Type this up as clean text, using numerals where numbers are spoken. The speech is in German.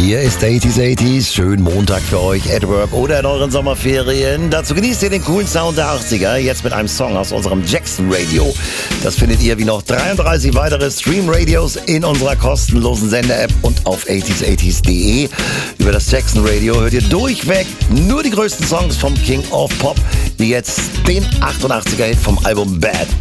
Hier ist 80s. Schönen Montag für euch at work oder in euren Sommerferien. Dazu genießt ihr den coolen Sound der 80er, jetzt mit einem Song aus unserem Jackson Radio. Das findet ihr wie noch 33 weitere Stream-Radios in unserer kostenlosen Sender-App und auf 80s80s.de. Über das Jackson Radio hört ihr durchweg nur die größten Songs vom King of Pop, wie jetzt den 88er-Hit vom Album Bad